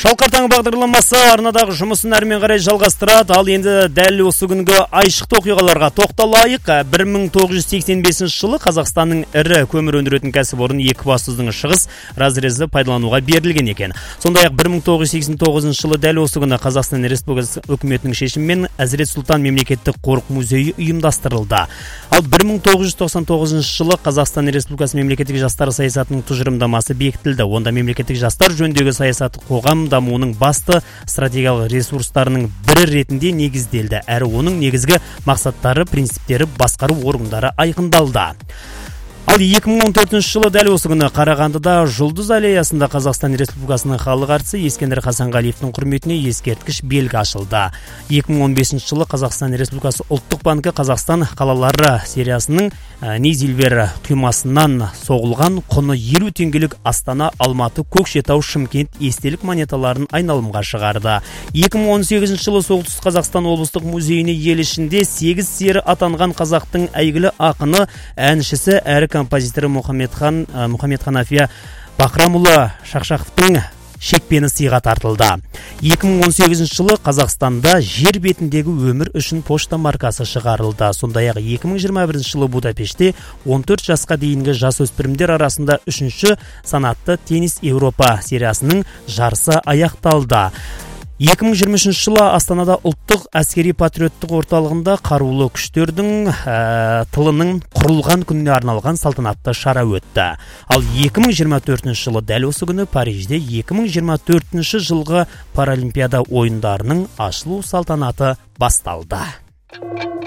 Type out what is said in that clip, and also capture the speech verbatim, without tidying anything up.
Шалқар таңы бағдарламасы арнадағы жұмысын әрмен қарай жалғастырады. Ал енді дәл осы күнгі айшықты оқиғаларға тоқталайық. бір мың тоғыз жүз сексен бесінші жылы Қазақстанның ірі көмір өндіретін кәсіпорын Екібастұздың шығыс разрезі пайдалануға берілген екен. Сондай-ақ бір мың тоғыз жүз сексен тоғызыншы жылы дәл осы күні Қазақстан Республикасы үкіметінің шешімімен Әзірет Сұлтан мемлекеттік қорық музейі ұйымдастырылды. Ал бір мың тоғыз жүз тоқсан тоғызыншы жылы Қазақстан Республикасы мемлекеттік жастар саясатының тұжырымдамасы бекітілді. Онда мемлекеттік жастар жөніндегі саясаты қоғам дамуының басты стратегиялық ресурстарының бірі ретінде негізделді. Әрі оның негізгі мақсаттары, принциптері, басқару органдары айқындалды. Ал екі мың он төртінші жылы дәл осы күні Қарағандыда Жұлдыз аллеясында Қазақстан Республикасының халық әртісі Ескендір Хасанғалиевтің құрметіне ескерткіш белгі ашылды. екі мың он бесінші жылы Қазақстан Республикасы ұлттық банкі Қазақстан қалалары сериясының Нейзильбер құймасынан соғылған құны елу теңгелік Астана, Алматы, Көкшетау, Шымкент естелік монеталарын айналымға шығарды. екі мың он сегізінші жылы Солтүстік Қазақстан облыстық музейіне ел ішінде сегіз сері атанған қазақтың әйгілі ақыны, әншісі әрі композиторы Мұхамедхан Мұхамедханафия Бақрамұлы Шақшақовтың шекпені сыйға тартылды. екі мың он сегізінші жылы Қазақстанда жер бетіндегі өмір үшін пошта маркасы шығарылды. Сондай-ақ екі мың жиырма бірінші жылы Будапештте он төрт жасқа дейінгі жасөспірімдер арасында үшінші санатты теннис Еуропа сериясының жарысы аяқталды. екі мың жиырма үшінші жылы Астанада ұлттық әскери патриоттық орталығында қарулы күштердің ә, тылының құрылған күніне арналған салтанатты шара өтті. Ал екі мың жиырма төртінші жылы дәл осы күні Парижде екі мың жиырма төртінші жылғы Паралимпиада ойындарының ашылу салтанаты басталды.